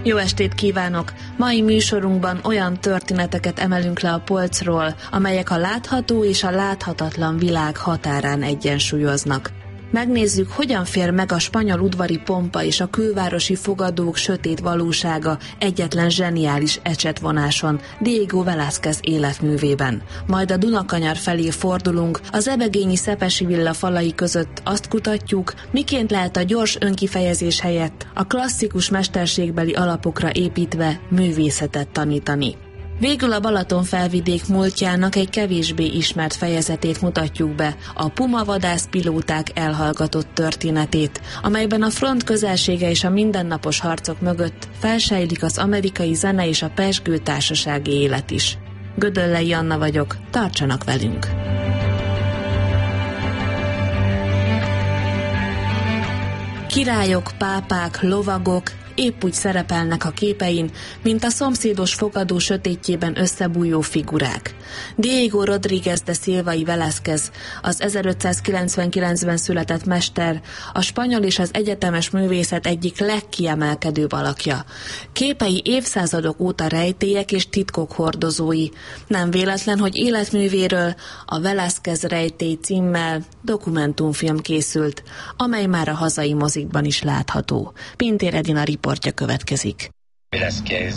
Jó estét kívánok! Mai műsorunkban olyan történeteket emelünk le a polcról, amelyek a látható és a láthatatlan világ határán egyensúlyoznak. Megnézzük, hogyan fér meg a spanyol udvari pompa és a külvárosi fogadók sötét valósága egyetlen zseniális ecsetvonáson, Diego Velázquez életművében. Majd a Dunakanyar felé fordulunk, az ebegényi Szepesi villa falai között azt kutatjuk, miként lehet a gyors önkifejezés helyett a klasszikus mesterségbeli alapokra építve művészetet tanítani. Végül a Balaton felvidék múltjának egy kevésbé ismert fejezetét mutatjuk be, a Puma vadászpilóták elhallgatott történetét, amelyben a front közelsége és a mindennapos harcok mögött felsejlik az amerikai zene és a pezsgő társasági élet is. Gödöllei Anna vagyok, tartsanak velünk! Királyok, pápák, lovagok épp úgy szerepelnek a képein, mint a szomszédos fogadó sötétjében összebújó figurák. Diego Rodríguez de Silva y Velázquez, az 1599-ben született mester, a spanyol és az egyetemes művészet egyik legkiemelkedőbb alakja. Képei évszázadok óta rejtélyek és titkok hordozói. Nem véletlen, hogy életművéről, a Velázquez rejtély címmel dokumentumfilm készült, amely már a hazai mozikban is látható. Pintér Edina riportja következik. Velázquez,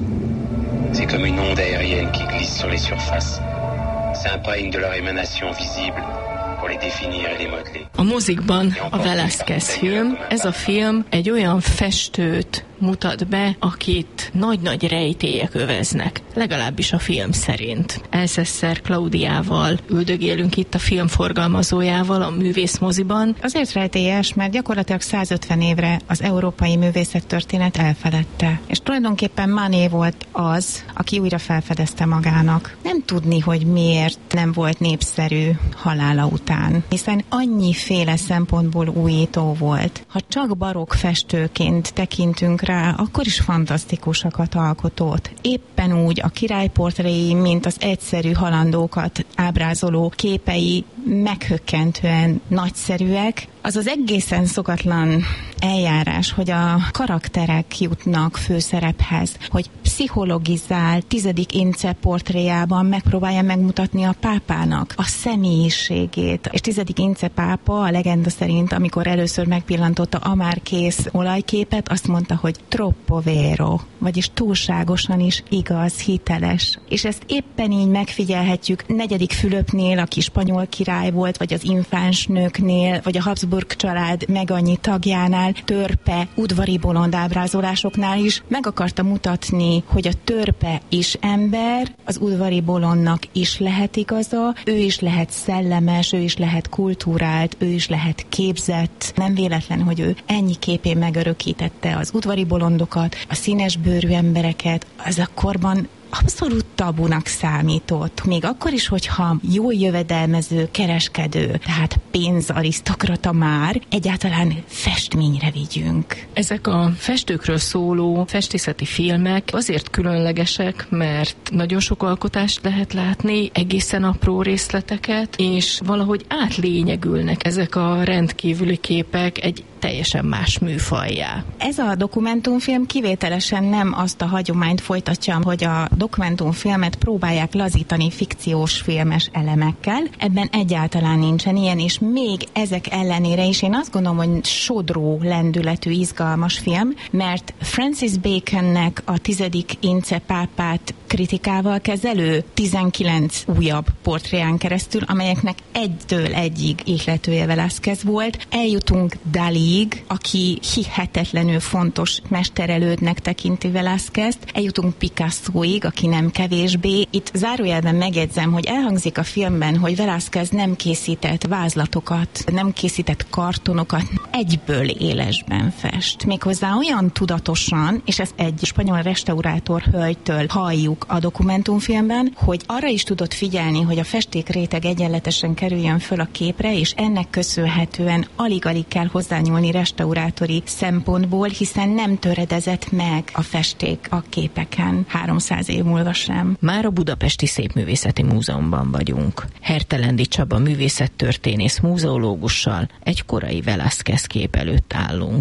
c'est comme une onde aérienne qui glisse sur les surfaces. S'imprègne de leur émanation visible pour les définir et les modeler. A mozikban a Velázquez film, ez a film egy olyan festőt mutat be, akit nagy-nagy rejtélyek öveznek, legalábbis a film szerint. Elsesser Klaudiával üldögélünk itt a film forgalmazójával a művészmoziban. Azért rejtélyes, mert gyakorlatilag 150 évre az európai művészettörténet elfeledte. És tulajdonképpen Mané volt az, aki újra felfedezte magának. Nem tudni, hogy miért nem volt népszerű halála után, hiszen annyiféle szempontból újító volt. Ha csak barokk festőként tekintünk rá, akkor is fantasztikusakat alkotott. Éppen úgy a királyportréi, mint az egyszerű halandókat ábrázoló képei meghökkentően nagyszerűek. Az az egészen szokatlan eljárás, hogy a karakterek jutnak főszerephez, hogy pszichologizál 10. Ince portréjában megpróbálja megmutatni a pápának a személyiségét. És 10. Ince pápa a legenda szerint, amikor először megpillantotta a már kész olajképet, azt mondta, hogy troppo vero, vagyis túlságosan is igaz, hiteles. És ezt éppen így megfigyelhetjük 4. Fülöpnél, aki spanyol király volt, vagy az infáns nőknél, vagy a Habsburg család meg annyi tagjánál, törpe, udvari bolond ábrázolásoknál is meg akarta mutatni, hogy a törpe is ember, az udvari bolondnak is lehet igaza, ő is lehet szellemes, ő is lehet kultúrált, ő is lehet képzett. Nem véletlen, hogy ő ennyi képén megörökítette az udvari bolondokat, a színes bőrű embereket, az a korban abszolút tabunak számított. Még akkor is, hogyha jól jövedelmező, kereskedő, tehát pénzarisztokrata már, egyáltalán festményre vigyünk. Ezek a festőkről szóló festészeti filmek azért különlegesek, mert nagyon sok alkotást lehet látni, egészen apró részleteket, és valahogy átlényegülnek ezek a rendkívüli képek egy teljesen más műfajjá. Ez a dokumentumfilm kivételesen nem azt a hagyományt folytatja, hogy a dokumentumfilmet próbálják lazítani fikciós filmes elemekkel. Ebben egyáltalán nincsen ilyen, és még ezek ellenére is én azt gondolom, hogy sodró lendületű, izgalmas film, mert Francis Baconnek a 10. Ince pápát kritikával kezelő 19 újabb portréján keresztül, amelyeknek egytől egyig ihletője Velázquez volt. Eljutunk Daliig, aki hihetetlenül fontos mesterelődnek tekinti Velázquezt. Eljutunk Picassoig, aki nem kevésbé. Itt zárójelben megjegyzem, hogy elhangzik a filmben, hogy Velázquez nem készített vázlatokat, nem készített kartonokat, egyből élesben fest. Méghozzá olyan tudatosan, és ezt egy spanyol restaurátor hölgytől halljuk a dokumentumfilmben, hogy arra is tudott figyelni, hogy a festékréteg egyenletesen kerüljön föl a képre, és ennek köszönhetően alig-alig kell hozzányúlni restaurátori szempontból, hiszen nem töredezett meg a festék a képeken 300 év múlva sem. Már a Budapesti Szépművészeti Múzeumban vagyunk. Hertelendi Csaba művészettörténész múzeológussal egy korai Velázquez kép előtt állunk.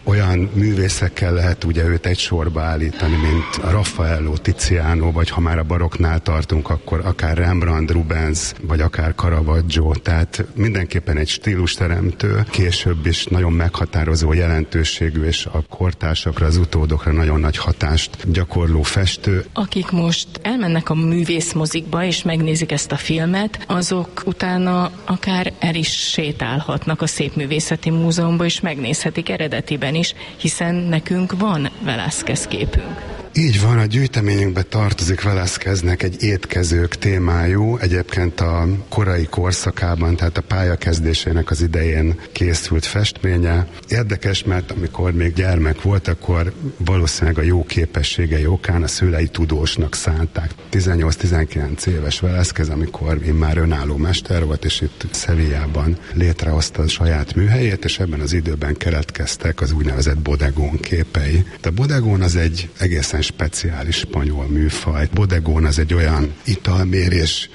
olyan művészekkel lehet ugye őt egy sorba állítani, mint a Raffaello, Tiziano, vagy ha már a barokknál tartunk, akkor akár Rembrandt, Rubens, vagy akár Caravaggio. Tehát mindenképpen egy stílusteremtő, később is nagyon meghatározó jelentőségű, és a kortársakra, az utódokra nagyon nagy hatást gyakorló festő. Akik most elmennek a művészmozikba, és megnézik ezt a filmet, azok utána akár el is sétálhatnak a Szépművészeti Múzeumban, és megnézhetik eredetiben is, hiszen nekünk van Velázquez képünk. Így van, a gyűjteményünkbe tartozik Velázqueznek egy étkezők témájú, egyébként a korai korszakában, tehát a pályakezdésének az idején készült festménye. Érdekes, mert amikor még gyermek volt, akkor valószínűleg a jó képességei okán a szülei tudósnak szánták. 18-19 éves Velázquez, amikor már önálló mester volt, és itt Sevillában létrehozta a saját műhelyét, és ebben az időben keletkeztek az úgynevezett bodegón képei. A bodegón az egy egészen speciális spanyol műfaj. Bodegón az egy olyan italmérés.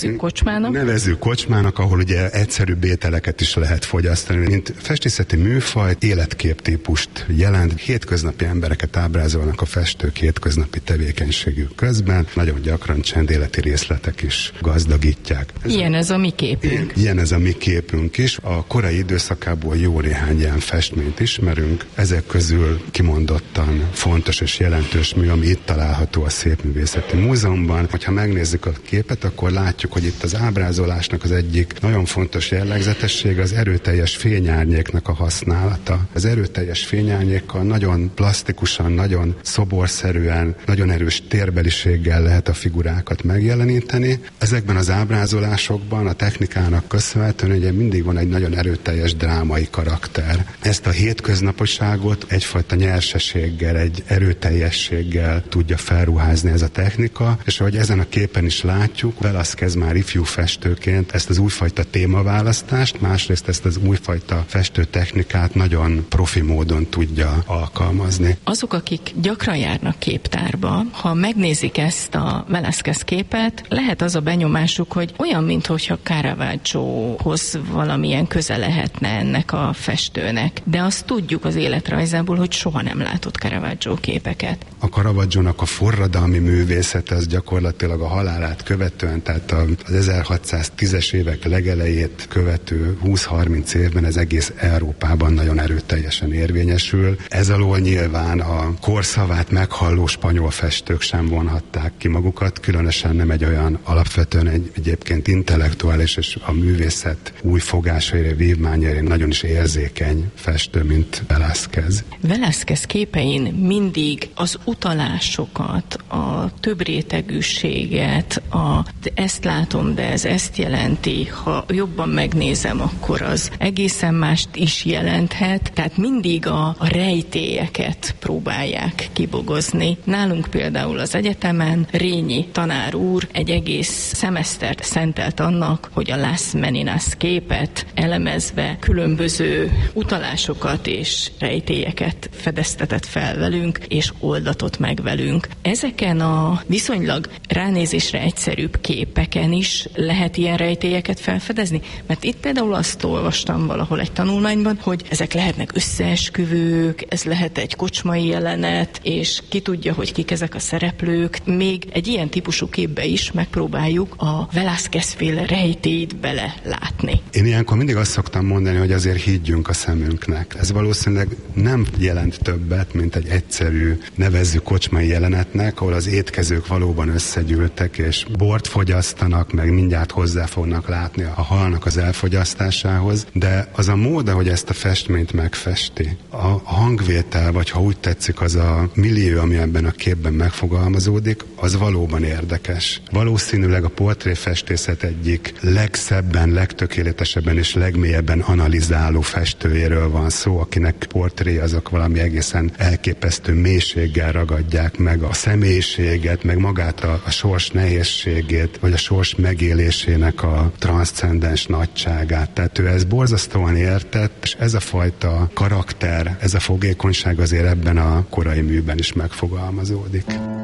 Nevezzük kocsmának, ahol ugye egyszerűbb ételeket is lehet fogyasztani. Mint festészeti műfaj életképtípust jelent. Hétköznapi embereket ábrázolnak a festők hétköznapi tevékenységük közben. Nagyon gyakran csendéleti részletek is gazdagítják. Ilyen ez a mi képünk. Ilyen ez a mi képünk is. A korai időszakából jó néhány ilyen festményt ismerünk. Ezek közül kimondottan fontos és jelentős mű, ami itt található a Szépművészeti Múzeumban. Hogyha megnézzük a képet, akkor látjuk, hogy itt az ábrázolásnak az egyik nagyon fontos jellegzetessége az erőteljes fényárnyéknak a használata. Az erőteljes fényárnyékkal nagyon plastikusan, nagyon szoborszerűen, nagyon erős térbeliséggel lehet a figurákat megjeleníteni. Ezekben az ábrázolásokban a technikának köszönhetően ugye mindig van egy nagyon erőteljes drámai karakter. Ezt a hétköznaposságot egyfajta nyerseséggel, egy erőteljességgel tudja felruházni ez a technika, és ahogy ezen a képen is látjuk, Velázquez már ifjú festőként ezt az újfajta témaválasztást, másrészt ezt az újfajta festőtechnikát nagyon profi módon tudja alkalmazni. Azok, akik gyakran járnak képtárba, ha megnézik ezt a Velázquez képet, lehet az a benyomásuk, hogy olyan, mintha Caravaggiohoz valamilyen köze lehetne ennek a festőnek. De azt tudjuk az életrajzából, hogy soha nem látott Caravaggio képeket. A Caravaggiónak a forradalmi művészete az gyakorlatilag a halálát követően, tehát az 1610-es évek legelejét követő 20-30 évben ez egész Európában nagyon erőteljesen érvényesül. Ez alól nyilván a korszavát meghalló spanyol festők sem vonhatták ki magukat, különösen nem egy olyan alapvetően egyébként intellektuális és a művészet új fogásaira, vívmányaira nagyon is érzékeny festő, mint Velázquez. Velázquez képein mindig az utalásokat, a többrétegűséget, ezt látom, de ez ezt jelenti, ha jobban megnézem, akkor az egészen mást is jelenthet, tehát mindig a rejtélyeket próbálják kibogozni. Nálunk például az egyetemen Rényi tanár úr egy egész szemesztert szentelt annak, hogy a Las Meninas képet elemezve különböző utalásokat és rejtélyeket fedeztetett fel velünk, és oldatott meg velünk. Ezeken a viszonylag ránézésre egyszerűbb képeken is lehet ilyen rejtélyeket felfedezni? Mert itt például azt olvastam valahol egy tanulmányban, hogy ezek lehetnek összeesküvők, ez lehet egy kocsmai jelenet, és ki tudja, hogy kik ezek a szereplők. Még egy ilyen típusú képbe is megpróbáljuk a Velázquez-féle rejtélyt belelátni. Én ilyenkor mindig azt szoktam mondani, hogy azért higgyünk a szemünknek. Ez valószínűleg nem jelent többet, mint egy egyszerű, nevezzük kocsmai jelenetnek, ahol az étkezők valóban összegyűltek, és bort fogyasztanak, meg mindjárt hozzá fognak látni a halnak az elfogyasztásához, de az a mód, hogy ezt a festményt megfesti, a hangvétel, vagy ha úgy tetszik, az a millió, ami ebben a képben megfogalmazódik, az valóban érdekes. Valószínűleg a portréfestészet egyik legszebben, legtökéletesebben és legmélyebben analizáló festőjéről van szó, akinek portré azok valami egészen elképesztő mélységgel ragadják meg a személyiséget, meg magát a sors nehézségét, vagy a sors megélésének a transzcendens nagyságát. Tehát ő ezt borzasztóan értett, és ez a fajta karakter, ez a fogékonyság azért ebben a korai műben is megfogalmazódik.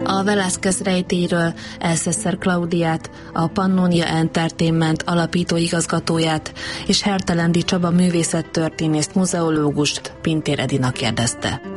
A Velázquez rejtélyről Elsesser Klaudiát, a Pannonia Entertainment alapító igazgatóját és Hertelendi Csaba művészettörténészt, muzeológust, Pintér Edina kérdezte.